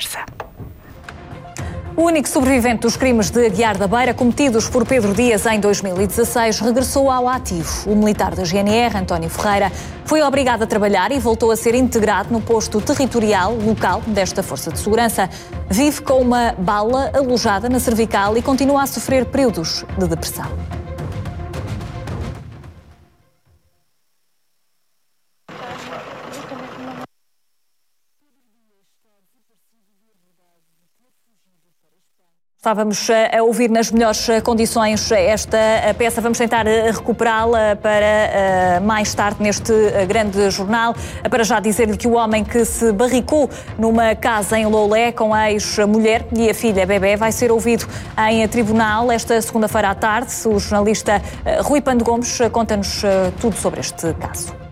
conversa. O único sobrevivente dos crimes de Aguiar da Beira cometidos por Pedro Dias em 2016 regressou ao ativo. O militar da GNR, António Ferreira, foi obrigado a trabalhar e voltou a ser integrado no posto territorial local desta Força de Segurança. Vive com uma bala alojada na cervical e continua a sofrer períodos de depressão. Estávamos a ouvir nas melhores condições esta peça. Vamos tentar recuperá-la para mais tarde neste grande jornal. Para já dizer-lhe que o homem que se barricou numa casa em Loulé com a ex-mulher e a filha bebé vai ser ouvido em tribunal esta segunda-feira à tarde. O jornalista Rui Pando Gomes conta-nos tudo sobre este caso.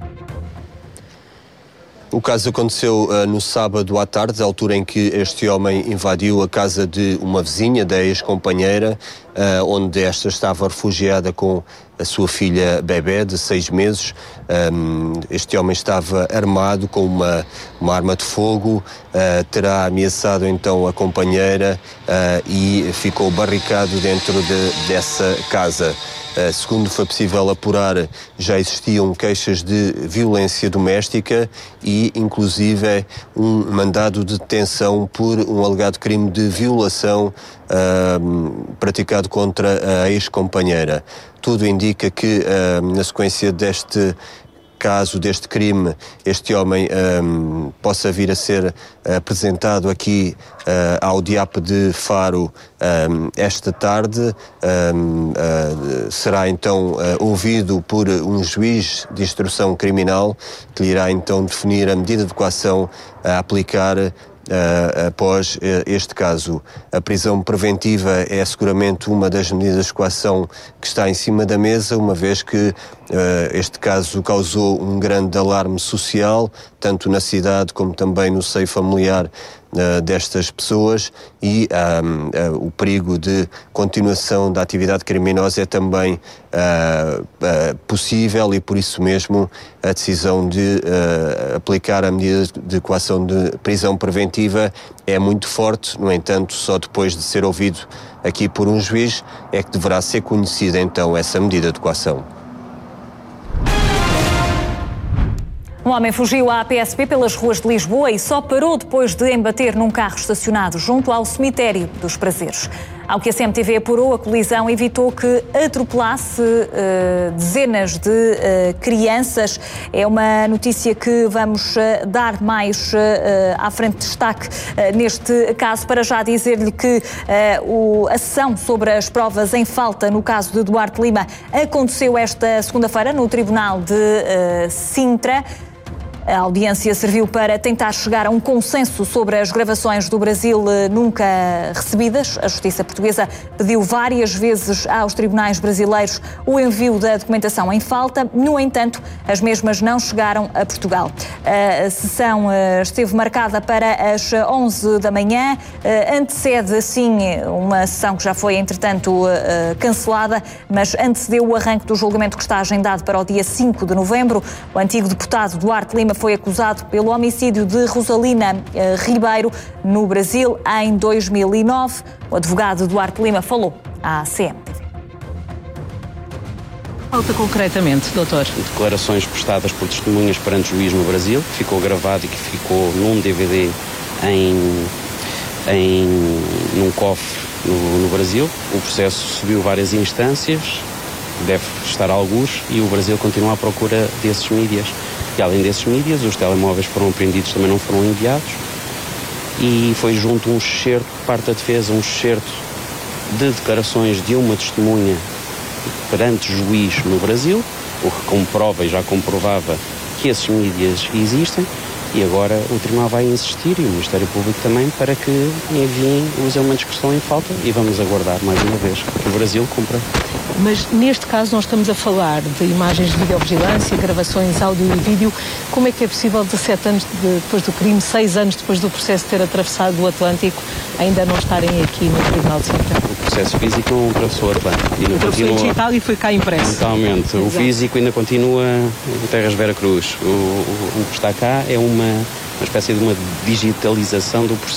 O caso aconteceu no sábado à tarde, à altura em que este homem invadiu a casa de uma vizinha, da ex-companheira, onde esta estava refugiada com a sua filha bebé de 6 meses. Este homem estava armado com uma arma de fogo, terá ameaçado então a companheira e ficou barricado dentro dessa casa. Segundo foi possível apurar, já existiam queixas de violência doméstica e, inclusive, um mandado de detenção por um alegado crime de violação praticado contra a ex-companheira. Tudo indica que, na sequência deste caso, deste crime, este homem possa vir a ser apresentado aqui ao DIAP de Faro esta tarde. Será então ouvido por um juiz de instrução criminal que lhe irá então definir a medida de coação a aplicar após este caso. A prisão preventiva é seguramente uma das medidas de coação que está em cima da mesa, uma vez que este caso causou um grande alarme social, tanto na cidade como também no seio familiar destas pessoas, e o perigo de continuação da atividade criminosa é também possível, e por isso mesmo a decisão de aplicar a medida de coação de prisão preventiva é muito forte. No entanto, só depois de ser ouvido aqui por um juiz é que deverá ser conhecida então essa medida de coação. Um homem fugiu à PSP pelas ruas de Lisboa e só parou depois de embater num carro estacionado junto ao cemitério dos Prazeres. Ao que a CMTV apurou, a colisão evitou que atropelasse dezenas de crianças. É uma notícia que vamos dar mais à frente de destaque neste caso. Para já dizer-lhe que a sessão sobre as provas em falta no caso de Duarte Lima aconteceu esta segunda-feira no Tribunal de Sintra. A audiência serviu para tentar chegar a um consenso sobre as gravações do Brasil nunca recebidas. A Justiça Portuguesa pediu várias vezes aos tribunais brasileiros o envio da documentação em falta. No entanto, as mesmas não chegaram a Portugal. A sessão esteve marcada para as 11 da manhã. Antecede, assim, uma sessão que já foi, entretanto, cancelada, mas antecedeu o arranque do julgamento que está agendado para o dia 5 de novembro. O antigo deputado Duarte Lima foi acusado pelo homicídio de Rosalina Ribeiro no Brasil em 2009. O advogado Duarte Lima falou à CMTV. Falta concretamente, doutor? Declarações prestadas por testemunhas perante juiz no Brasil, que ficou gravado e que ficou num DVD num cofre no Brasil. O processo subiu várias instâncias, deve estar a algures, e o Brasil continua à procura desses mídias. E além desses mídias, os telemóveis foram apreendidos, também não foram enviados, e foi junto um excerto, por parte da defesa, um excerto de declarações de uma testemunha perante juiz no Brasil, o que comprova e já comprovava que esses mídias existem, e agora o Tribunal vai insistir, e o Ministério Público também, para que enviem os elementos que estão em falta, e vamos aguardar mais uma vez que o Brasil cumpra. Mas neste caso nós estamos a falar de imagens de videovigilância, gravações áudio e vídeo. Como é que é possível 17 anos depois do crime, 6 anos depois do processo ter atravessado o Atlântico, ainda não estarem aqui no Tribunal de Sintra? O processo físico não atravessou o Atlântico. Foi digital e foi cá impresso. Totalmente. O físico ainda continua em Terras Vera Cruz. O que está cá é uma espécie de uma digitalização do processo.